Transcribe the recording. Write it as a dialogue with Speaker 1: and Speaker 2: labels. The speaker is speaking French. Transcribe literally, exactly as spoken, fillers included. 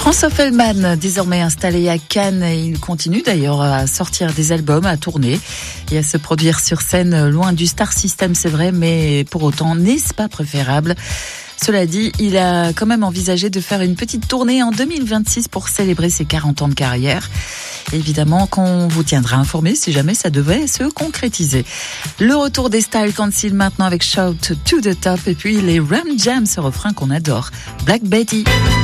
Speaker 1: François Feldman, désormais installé à Cannes, il continue d'ailleurs à sortir des albums, à tourner et à se produire sur scène loin du star system, c'est vrai, mais pour autant, n'est-ce pas préférable ? Cela dit, il a quand même envisagé de faire une petite tournée en deux mille vingt-six pour célébrer ses quarante ans de carrière. Évidemment qu'on vous tiendra informé si jamais ça devait se concrétiser. Le retour des Style Council maintenant avec Shout to the Top et puis les Ram Jam, ce refrain qu'on adore. Black Betty.